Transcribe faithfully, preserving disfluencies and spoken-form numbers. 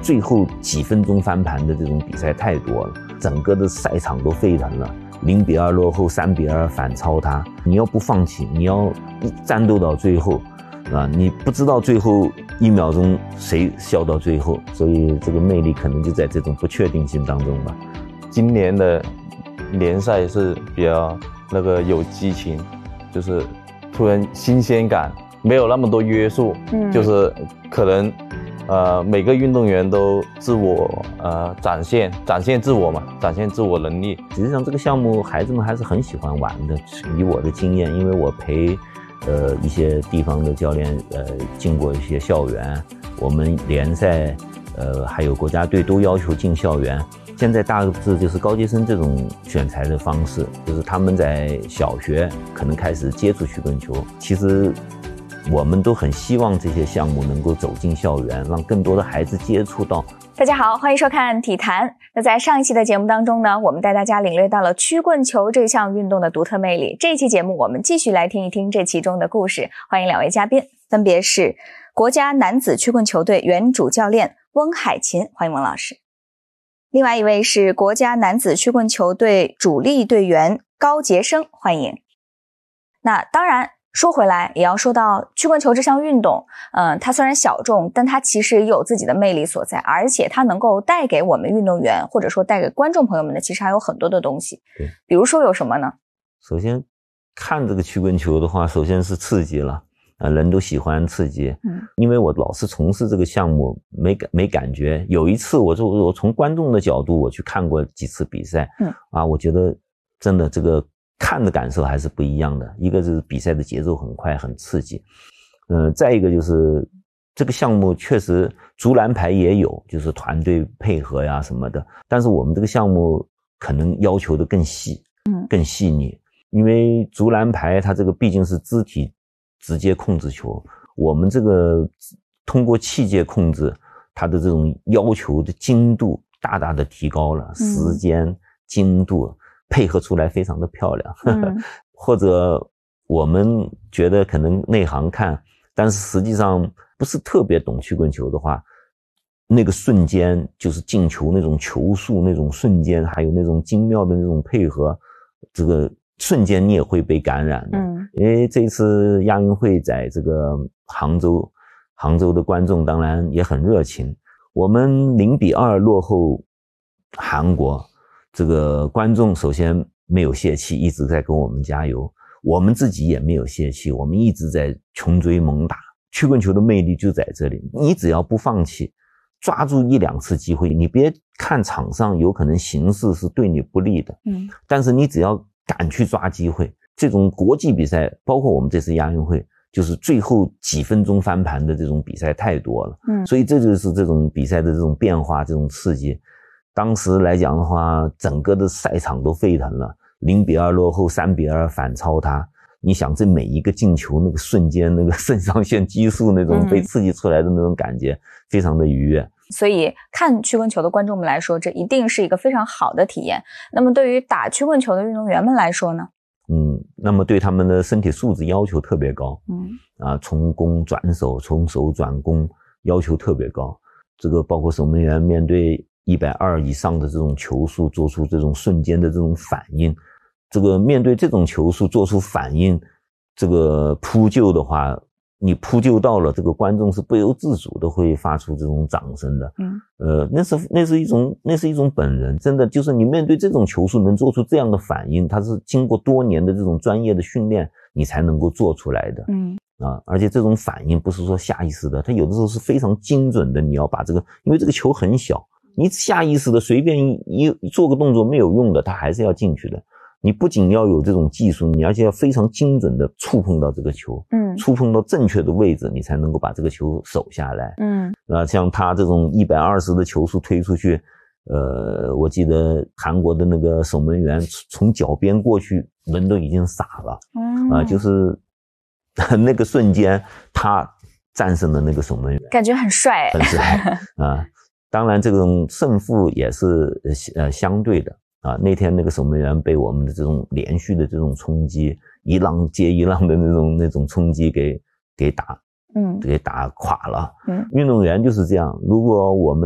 最后几分钟翻盘的这种比赛太多了，整个的赛场都沸腾了，零比二落后，三比二反超他，你要不放弃，你要战斗到最后啊，你不知道最后一秒钟谁笑到最后，所以这个魅力可能就在这种不确定性当中吧。 今年的联赛是比较那个有激情，就是突然新鲜感，没有那么多约束，嗯，就是可能呃每个运动员都自我呃展现展现自我嘛，展现自我能力。 实际上这个项目孩子们还是很喜欢玩的，以我的经验，因为我陪呃一些地方的教练呃进过一些校园，我们联赛呃还有国家队都要求进校园。现在大致就是高阶生这种选材的方式，就是他们在小学可能开始接触曲棍球。其实我们都很希望这些项目能够走进校园，让更多的孩子接触到。 大家好，欢迎收看体坛。那在上一期的节目当中呢，我们带大家领略到了曲棍球这项运动的独特魅力。这一期节目我们继续来听一听这其中的故事。欢迎两位嘉宾，分别是国家男子曲棍球队原主教练翁海琴，欢迎翁老师。另外一位是国家男子曲棍球队主力队员高杰生，欢迎。那当然说回来也要说到曲棍球这项运动，嗯，它虽然小众，但它其实也有自己的魅力所在，而且它能够带给我们运动员或者说带给观众朋友们的其实还有很多的东西。 对， 比如说有什么呢？ 首先看这个曲棍球的话，首先是刺激了。呃，人都喜欢刺激，嗯，因为我老是从事这个项目，没感没感觉。有一次我就我从观众的角度我去看过几次比赛，嗯，啊，我觉得真的这个看的感受还是不一样的。一个是比赛的节奏很快，很刺激，嗯、呃，再一个就是这个项目确实竹篮排也有，就是团队配合呀什么的，但是我们这个项目可能要求的更细，嗯，更细腻，因为竹篮排它这个毕竟是肢体直接控制球，我们这个通过器械控制，它的这种要求的精度大大的提高了，嗯、时间、精度配合出来非常的漂亮。嗯、或者我们觉得可能内行看，但是实际上不是特别懂曲棍球的话，那个瞬间就是进球那种球速那种瞬间，还有那种精妙的那种配合，这个瞬间你也会被感染的。嗯，因为这次亚运会在这个杭州，杭州的观众当然也很热情。我们零比二落后韩国，这个观众首先没有泄气，一直在跟我们加油。我们自己也没有泄气，我们一直在穷追猛打。曲棍球的魅力就在这里，你只要不放弃，抓住一两次机会，你别看场上有可能形势是对你不利的，嗯，但是你只要敢去抓机会，这种国际比赛，包括我们这次亚运会，就是最后几分钟翻盘的这种比赛太多了，嗯，所以这就是这种比赛的这种变化，这种刺激。当时来讲的话，整个的赛场都沸腾了，零比二落后，三比二反超他。你想这每一个进球那个瞬间，那个肾上腺激素那种被刺激出来的那种感觉，嗯、非常的愉悦。 所以看曲棍球的观众们来说，这一定是一个非常好的体验。那么对于打曲棍球的运动员们来说呢？ 嗯，那么对他们的身体素质要求特别高。嗯，啊，从攻转守，从守转攻要求特别高。这个包括守门员面对一百二以上的这种球速，做出这种瞬间的这种反应。这个面对这种球速做出反应，这个扑救的话，你扑救到了，这个观众是不由自主的会发出这种掌声的。嗯，呃，那是那是一种那是一种本能，真的就是你面对这种球速能做出这样的反应，它是经过多年的这种专业的训练，你才能够做出来的。嗯，啊，而且这种反应不是说下意识的，它有的时候是非常精准的。你要把这个，因为这个球很小，你下意识的随便一一做个动作没有用的，它还是要进去的。你不仅要有这种技术，你而且要非常精准的触碰到这个球，嗯，触碰到正确的位置，你才能够把这个球守下来，嗯，那像他这种一百二十的球速推出去，呃，我记得韩国的那个守门员从脚边过去，人都已经傻了，嗯，啊、呃，就是那个瞬间他战胜了那个守门员， 感觉很帅， 很帅啊。当然，这种胜负也是呃相对的。啊，那天那个守门员被我们的这种连续的这种冲击，一浪接一浪的那种那种冲击给给打，嗯，给打垮了。嗯，运动员就是这样，如果我们